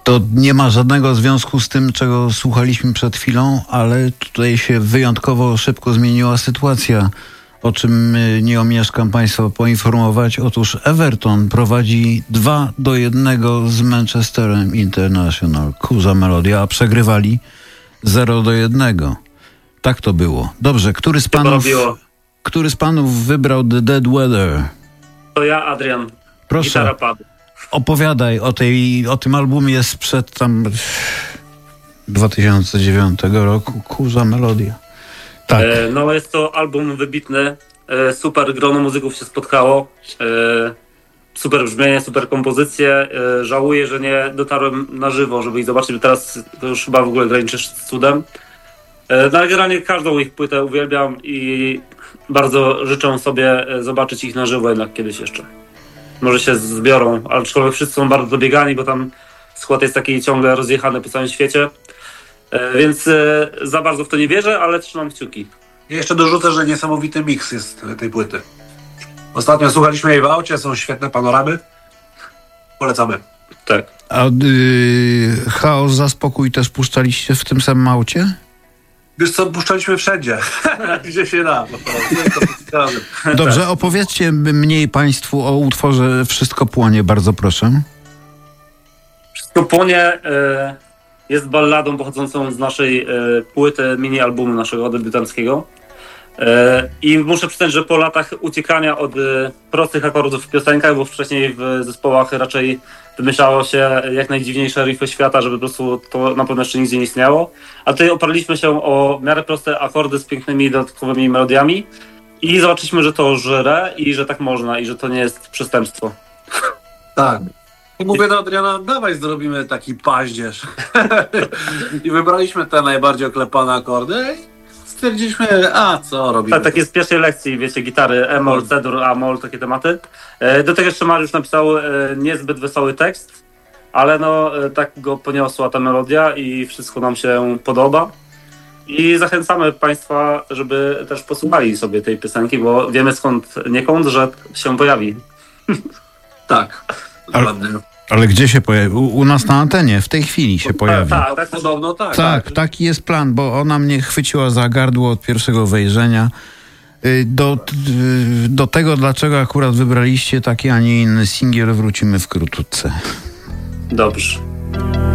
To nie ma żadnego związku z tym, czego słuchaliśmy przed chwilą, ale tutaj się wyjątkowo szybko zmieniła sytuacja, o czym nie omieszkam Państwa poinformować. Otóż Everton prowadzi 2-1 z Manchesterem International. Kurza melodia, a przegrywali 0-1. Tak to było. Dobrze, który z panów wybrał The Dead Weather? To ja, Adrian. Proszę. Gitara padła. Opowiadaj o tym albumie sprzed tam 2009 roku. Kurza melodia. Tak. No jest to album wybitny. Super grono muzyków się spotkało. Super brzmienie, super kompozycje. Żałuję, że nie dotarłem na żywo, żeby ich zobaczyć, bo teraz to już chyba w ogóle graniczy z cudem. No ale generalnie każdą ich płytę uwielbiam i bardzo życzę sobie zobaczyć ich na żywo jednak kiedyś jeszcze. Może się zbiorą, aczkolwiek wszyscy są bardzo dobiegani, bo tam skład jest taki ciągle rozjechany po całym świecie. Więc za bardzo w to nie wierzę, ale trzymam kciuki. Ja jeszcze dorzucę, że niesamowity miks jest tej płyty. Ostatnio słuchaliśmy jej w aucie, są świetne panoramy. Polecamy. Tak. A Chaos za spokój też puszczaliście w tym samym aucie? Wiesz co, puszczaliśmy wszędzie. Gdzie się da. Dobrze, opowiedzcie mniej Państwu o utworze Wszystko płonie, bardzo proszę. Wszystko płonie jest balladą pochodzącą z naszej płyty, mini-albumu naszego debiutanckiego. I muszę przyznać, że po latach uciekania od prostych akordów w piosenkach, bo wcześniej w zespołach raczej wymyślało się jak najdziwniejsze riffy świata, żeby po prostu to na pewno jeszcze nigdzie nie istniało. A tutaj oparliśmy się o w miarę proste akordy z pięknymi dodatkowymi melodiami i zobaczyliśmy, że to żre i że tak można i że to nie jest przestępstwo. Tak. I mówię do Adriana, dawaj zrobimy taki paździerz. I wybraliśmy te najbardziej oklepane akordy i stwierdziliśmy, a co robimy? Tak, takie z pierwszej lekcji, wiecie, gitary E-moll, C-dur, A-moll, takie tematy. Do tego jeszcze Mariusz napisał niezbyt wesoły tekst, ale no tak go poniosła ta melodia i wszystko nam się podoba. I zachęcamy Państwa, żeby też posłuchali sobie tej piosenki, bo wiemy skąd że się pojawi. Tak. Ale gdzie się pojawi? U nas na antenie, w tej chwili się pojawi. Tak, podobno tak. Tak, taki jest plan, bo ona mnie chwyciła za gardło od pierwszego wejrzenia. Do tego, dlaczego akurat wybraliście taki, a nie inny singiel, wrócimy wkrótce. Dobrze.